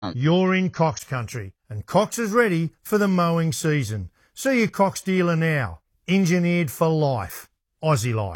You're in Cox country, and Cox is ready for the mowing season. See your Cox dealer now. Engineered for life. Aussie life.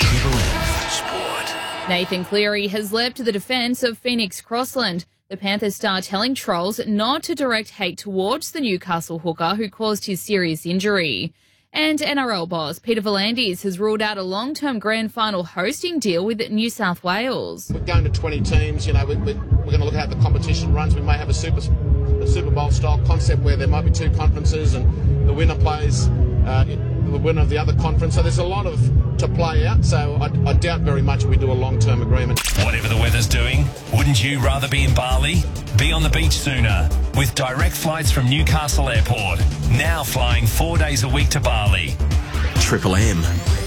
Sport. Nathan Cleary has leapt to the defence of Phoenix Crossland. The Panthers star telling trolls not to direct hate towards the Newcastle hooker who caused his serious injury. And NRL boss Peter V'landys has ruled out a long-term grand final hosting deal with New South Wales. We're going to 20 teams, we're going to look at how the competition runs. We may have a Super Bowl style concept where there might be two conferences and the winner plays the winner of the other conference. So there's a lot to play out. So I doubt very much we do a long-term agreement. Whatever the weather's doing, wouldn't you rather be in Bali? Be on the beach sooner with direct flights from Newcastle Airport. Now flying 4 days a week to Bali. Triple M.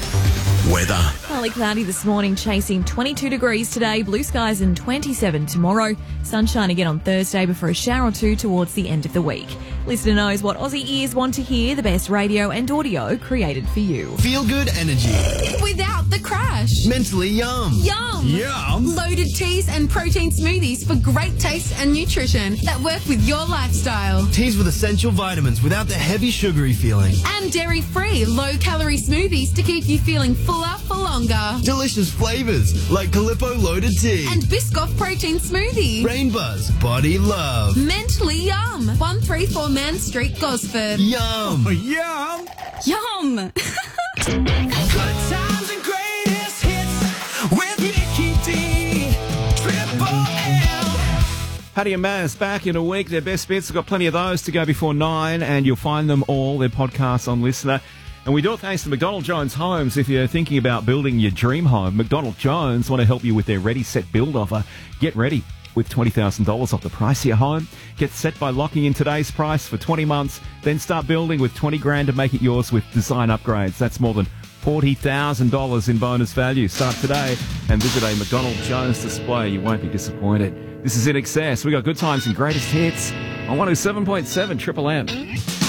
Weather. Partly cloudy this morning, chasing 22 degrees today, blue skies and 27 tomorrow. Sunshine again on Thursday before a shower or two towards the end of the week. Listener knows what Aussie ears want to hear, the best radio and audio created for you. Feel good energy. Without the crash. Mentally yum. Yum. Yum. Loaded teas and protein smoothies for great taste and nutrition that work with your lifestyle. Teas with essential vitamins without the heavy sugary feeling. And dairy-free, low-calorie smoothies to keep you feeling fuller for longer. Delicious flavours like Calippo Loaded Tea. And Biscoff Protein Smoothie. Rain Buzz Body Love. Mentally Yum. 134 Man Street, Gosford. Yum. Yum. Yum. Good times and greatest hits with Mickey D. Triple M. Paddy and Maz back in a week. Their best bits. We've got plenty of those to go before 9, and you'll find them all, their podcasts on Listener. And we do it thanks to McDonald Jones Homes. If you're thinking about building your dream home, McDonald Jones want to help you with their Ready Set Build offer. Get ready with $20,000 off the price of your home. Get set by locking in today's price for 20 months, then start building with $20,000 to make it yours with design upgrades. That's more than $40,000 in bonus value. Start today and visit a McDonald Jones display. You won't be disappointed. This is In Excess. We got good times and greatest hits on 107.7 Triple M.